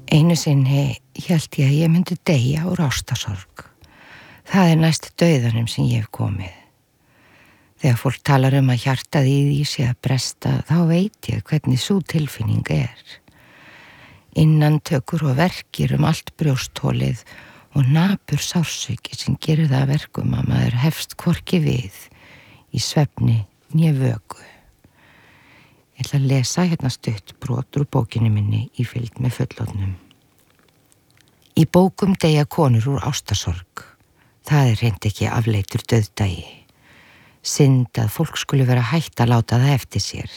Einu sinni hélt ég að ég myndi deyja úr ástarsorg. Það næst dauðanum sem ég hef komið. Þegar fólk talar að hjartað í því sé að bresta, þá veit ég hvernig sú tilfinning er. Innantökur og verkir allt brjósthólið og napur sársauki sem gerir það að verkum að maður hefst hvorki við í svefni né vöku. Ég ætla að lesa hérna stutt brot úr bókinni minni í fylgd með fullorðnum. Í bókum deyja konur úr ástarsorg. Það reynd ekki afleitur dauðdagi. Synd að fólk skuli vera hætt að láta það eftir sér.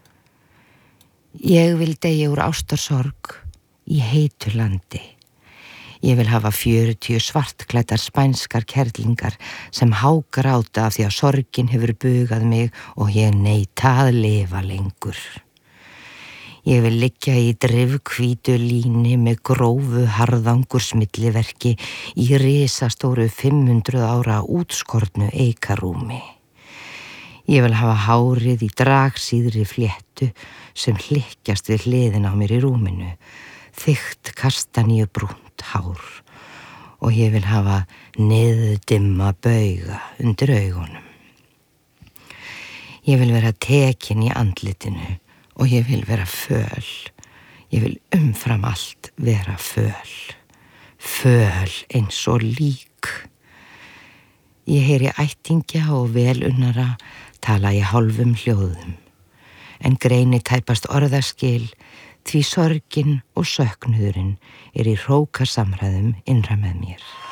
Ég vil deyja úr ástarsorg í heitu landi. Ég vil hafa 40 svartklæddar spænskar kerlingar sem hágráta af því að sorgin hefur bugað mig og ég neita að lifa lengur. Ég vil liggja í drifhvítu líni með grófu harðangursmilliverki í risastóru 500 ára útskornu eikarúmi. Ég vil hafa hárið í dragsíðri fléttu sem hlykkjast við hliðina á mér í rúminu, þykkt kastaníubrúnt hár, og ég vil hafa niðdimma bauga undir augunum. Ég vil vera tekin í andlitinu og ég vil vera föl. Ég vil umfram allt vera föl. Föl eins og lík. Ég heyri ættingja og velunnara tala í hálfum hljóðum, en greini tæpast orðaskil því sorgin og söknuðurinn í hrókasamræðum innra með mér.